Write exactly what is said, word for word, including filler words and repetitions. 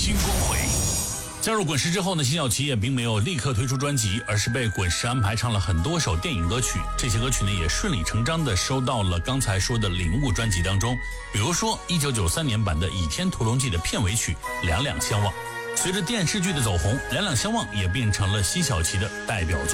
星光辉。加入滚石之后呢，辛晓琪也并没有立刻推出专辑，而是被滚石安排唱了很多首电影歌曲。这些歌曲呢，也顺理成章的收到了刚才说的领悟专辑当中。比如说一九九三年版的《倚天屠龙记》的片尾曲《两两相望》。随着电视剧的走红，《两两相望》也变成了辛晓琪的代表作。